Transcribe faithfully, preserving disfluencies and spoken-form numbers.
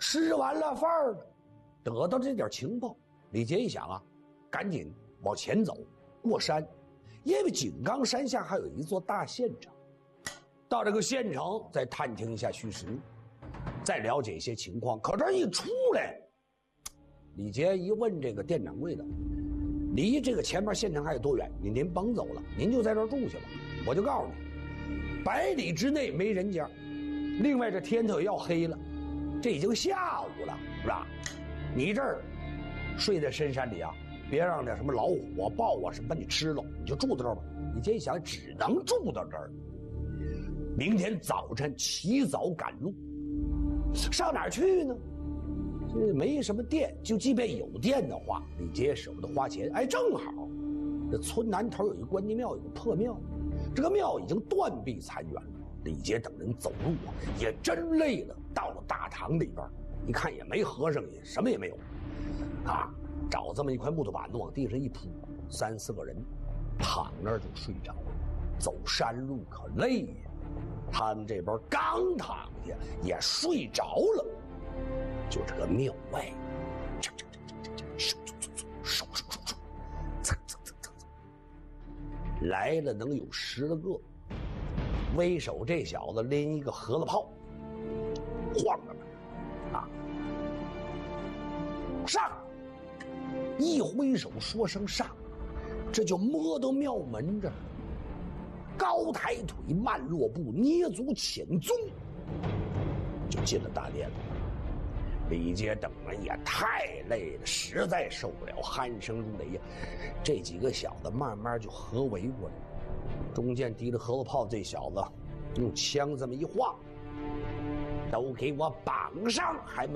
吃完了饭了，得到这点情报，李杰一想啊，赶紧往前走，过山，因为井冈山下还有一座大县城。到这个县城，再探听一下虚实，再了解一些情况。可这一出来，李杰一问这个店掌柜的，离这个前面县城还有多远？您您甭走了，您就在这儿住去吧。我就告诉你，百里之内没人家。另外，这天都要黑了，这已经下午了，是吧？你这儿睡在深山里啊，别让那什么老虎啊、豹啊什么把你吃了，你就住在这儿吧。李杰一想，只能住到这儿。明天早晨起早赶路，上哪儿去呢？这没什么店，就即便有店的话，李杰也舍不得花钱。哎，正好，这村南头有一关帝庙，有个破庙，这个庙已经断壁残垣了。李杰等人走路啊，也真累了。到了大堂里边，一看也没和尚，也什么也没有，啊，找这么一块木头板子往地上一铺，三四个人躺那儿就睡着了。走山路可累呀，他们这边刚躺下也睡着了。就这个庙外，唰唰唰唰唰唰唰唰唰唰，蹭蹭蹭蹭蹭，来了能有十来个。为首这小子拎一个盒子炮，晃着呢，啊，上！一挥手说声上，这就摸到庙门这儿，高抬腿，慢落步，捏足潜踪，就进了大殿了。李杰等人也太累了，实在受不了，鼾声如雷呀。这几个小子慢慢就合围过来，中间提着盒子炮，这小子用枪这么一晃，都给我绑上，还没